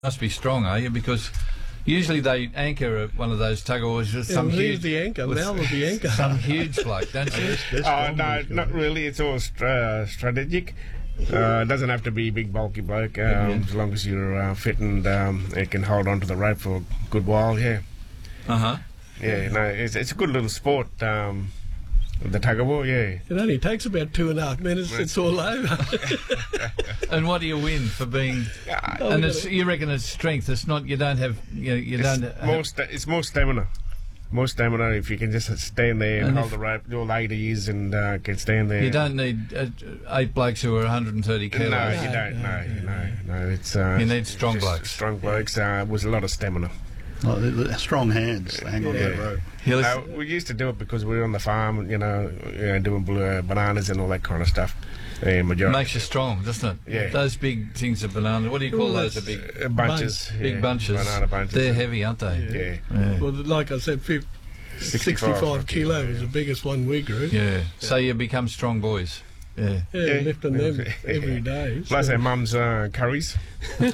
must be strong, are you? Because usually they anchor at one of those tug-of-wars with some huge... the anchor. Mel was the anchor. Some huge bloke, don't you? No, not really. It's all strategic. It doesn't have to be big, bulky bloke. As long as you're fit and it can hold on to the rope for a good while, yeah. Uh-huh. Yeah, no, it's a good little sport, the tug-of-war, yeah. It only takes about 2.5 minutes. It's all over. And what do you win for being... and you reckon it's strength. It's not... You don't have... It's more stamina. More stamina if you can just stand there and hold the rope all 80 years and can stand there. You don't need 8 blokes who are 130 kilos. No, you don't. No. It's you need strong blokes. Strong blokes with a lot of stamina. Strong hands to hang on that rope. We used to do it because we were on the farm, doing bananas and all that kind of stuff. It makes you strong, doesn't it? Yeah. Those big things of bananas. What do you call those? The big bunches. Big bunches. Banana bunches. They're heavy, aren't they? Yeah. Well, like I said, 65 kilo is the biggest one we grew. Yeah. So you become strong boys. Yeah. Lifting them every day. Plus our mum's curries. There's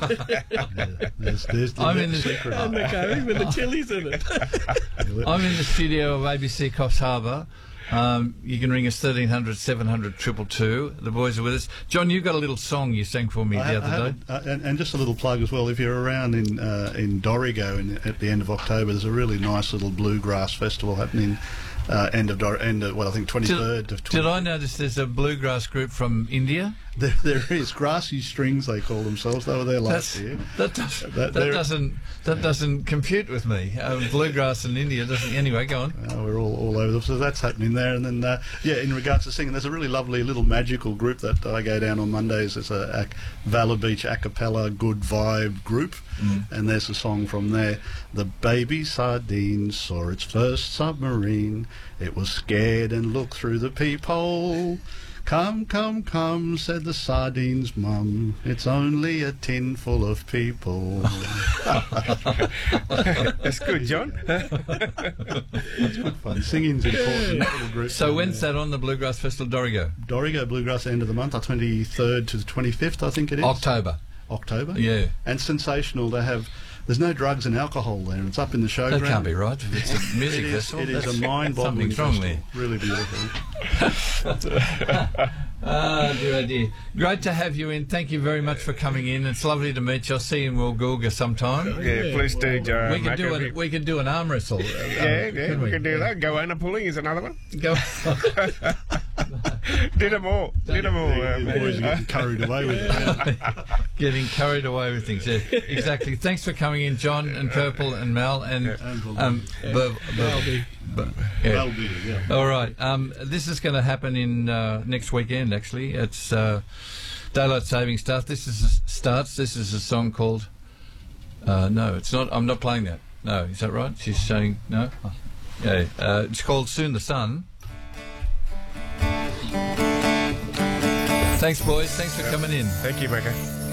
I'm in the secret. And the curry with the chilies in it. I'm in the studio of ABC Coffs Harbour. You can ring us 1300 700 222. The boys are with us. John, you got a little song you sang for me the other day. And just a little plug as well. If you're around in Dorrigo at the end of October, there's a really nice little bluegrass festival happening. End of I think 23rd of 20. Did I notice there's a bluegrass group from India? There is Grassy Strings, they call themselves. They were there last year. That doesn't compute with me. Bluegrass in India doesn't. Anyway, go on. We're all over. So that's happening there. And then in regards to singing, there's a really lovely little magical group that I go down on Mondays. It's a Valor Beach a cappella good vibe group, and there's a song from there. The baby sardine saw its first submarine. It was scared and looked through the peephole. Come, come, come, said the sardines' mum. It's only a tin full of people. That's good, John. That's good fun. Singing's important. So when's that on the Bluegrass Festival, Dorrigo? Dorrigo Bluegrass, end of the month, 23rd to the 25th, I think it is. October. Yeah. And sensational to have... There's no drugs and alcohol there. It's up in the showground. That can't be right. It's a music festival. It is a mind-boggling festival. Really beautiful. Dear. Great to have you in. Thank you very much for coming in. It's lovely to meet you. I'll see you in Woolgoolga sometime. Yeah, please do, Joe. We could do an arm wrestle. We could do that. Goanna pulling is another one. Did them all. The boys are getting carried away with it. Getting carried away with things. Yeah, exactly. Thanks for coming in, John and Purple and Mel and All right. This is going to happen in next weekend. Actually, it's daylight saving starts. This is a song called. No, it's not. I'm not playing that. No, is that right? She's saying no. Yeah. It's called Soon the Sun. Thanks, boys. Thanks for coming in. Thank you, Becca.